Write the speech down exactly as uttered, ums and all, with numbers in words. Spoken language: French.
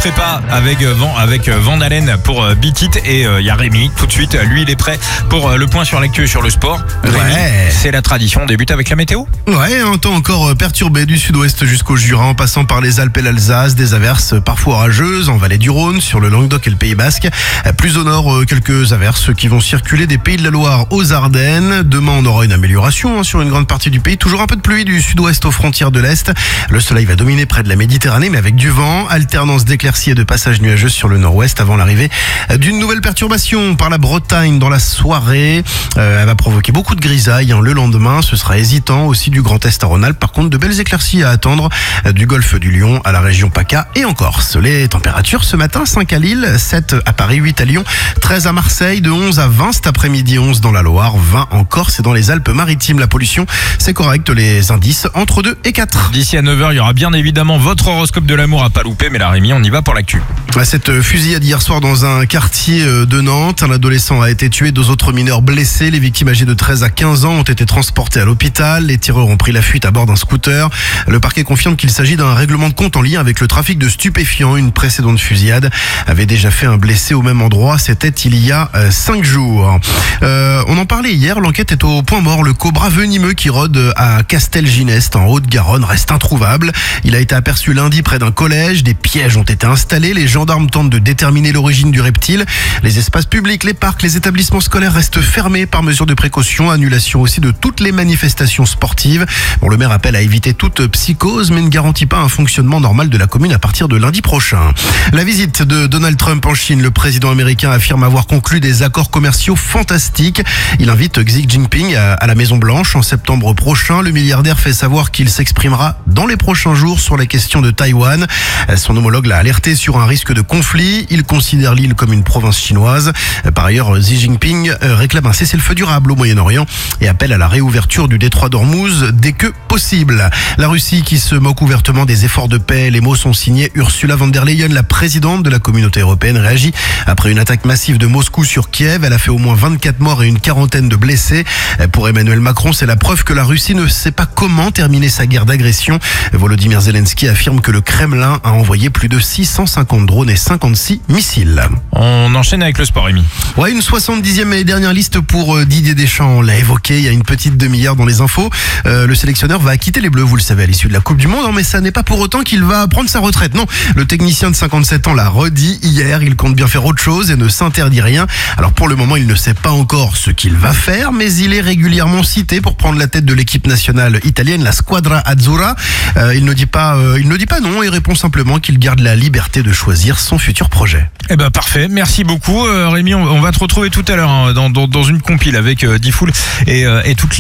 prépa avec Van, avec Van Halen pour Beat It et il euh, y a Rémi tout de suite. Lui, il est prêt pour euh, le point sur l'actu et sur le sport. Rémi, Ouais. c'est la tradition. On débute avec la météo. Ouais, un temps encore perturbé du sud-ouest jusqu'au Jura, en passant par les Alpes et l'Alsace, des averses parfois orageuses en vallée du Rhône, sur le Languedoc et le Pays Basque. Plus au nord, quelques averses qui vont circuler des Pays de la Loire aux Ardennes. Demain, on aura une amélioration hein, sur une grande partie du pays. Toujours un peu de pluie du sud-ouest aux frontières de l'Est. Le soleil va dominer près de la Méditerranée, mais avec du vent, alternance d'éclaircies et de passages nuageux sur le nord-ouest avant l'arrivée d'une nouvelle perturbation par la Bretagne dans la soirée. Euh, elle va provoquer beaucoup de grisailles hein, le lendemain. Ce sera hésitant aussi du Grand Est à Rhône-Alpes. Par contre, de belles éclaircies à attendre euh, du golfe du Lion à la région PACA et en Corse. Les températures ce matin, cinq à Lille, sept à Paris, huit à Lyon, treize à Marseille, de onze à vingt cet après-midi, onze dans la Loire, vingt en Corse et dans les Alpes-Maritimes. La pollution, c'est correct, les indices entre deux et quatre. D'ici à neuf heures, il y aura bien évidemment votre horoscope de l'amour à pas louper. Mais là, Rémi, on y va pour l'actu. Cette fusillade hier soir dans un quartier de Nantes, un adolescent a été tué, deux autres mineurs blessés. Les victimes âgées de treize à quinze ans ont été transportées à l'hôpital. Les tireurs ont pris la fuite à bord d'un scooter. Le parquet confirme qu'il s'agit d'un règlement de compte en lien avec le trafic de stupéfiants. Une précédente fusillade avait déjà fait un blessé au même endroit. C'était il y a euh, cinq jours. Euh, on en parlait hier, l'enquête est au point mort. Le cobra venimeux qui rôde à Castelginest en Haute-Garonne reste introuvable. Il a été aperçu lundi près d'un collège. Des pièges ont été installés. Les gendarmes tentent de déterminer l'origine du reptile. Les espaces publics, les parcs, les établissements scolaires restent fermés par mesure de précaution. Annulation aussi de toutes les manifestations sportives. Bon, le maire appelle à éviter toute psychose, mais ne garantit pas un fonctionnement normal de la commune à partir de lundi prochain. La visite de Donald Trump en Chine, le président américain affirme avoir conclu des accords commerciaux fantastiques. Il invite Xi Jinping à la Maison Blanche en septembre prochain. Le milliardaire fait savoir qu'il s'exprimera dans les prochains jours sur la question de Taïwan. Son homologue l'a alerté sur un risque de conflit. Il considère l'île comme une province chinoise. Par ailleurs, Xi Jinping réclame un cessez-le-feu durable au Moyen-Orient et appelle à la réouverture du détroit d'Ormuz dès que possible. La Russie qui se moque ouvertement des efforts de paix. Les mots sont signés Ursula von der Leyen, la présidente de la communauté européenne, réagit après une attaque massive de Moscou sur Kiev. Elle a fait au moins vingt-quatre morts et une quarantaine de blessés. Pour Emmanuel Macron, c'est la preuve que la Russie ne sait pas comment terminer sa guerre d'agression. Volodymyr Zelensky affirme que le Kremlin a envoyé plus de six cent cinquante drones et cinquante-six missiles. On enchaîne avec le sport, Rémi. Ouais, une soixante-dixième et dernière liste pour Didier Deschamps. On l'a évoqué il y a une petite demi-heure dans les infos. Euh, le sélectionneur va quitter les Bleus, vous le savez, à l'issue de la Coupe du Monde. Mais ça n'est pas pour autant qu'il va prendre sa retraite. Non, le technicien de cinquante-sept ans l'a redit hier. Il compte bien faire autre chose et ne s'interdit rien. Alors pour le moment, il ne sait pas encore ce qu'il va faire, mais il est régulièrement cité pour prendre la tête de l'équipe nationale italienne, la Squadra Azzurra. Euh, il ne dit pas, euh, il ne dit pas non et répond simplement qu'il garde la liberté de choisir son futur projet. Eh ben parfait, merci beaucoup euh, Rémi. On, on va te retrouver tout à l'heure hein, dans, dans, dans une compile avec euh, Diffoul et, euh, et toutes les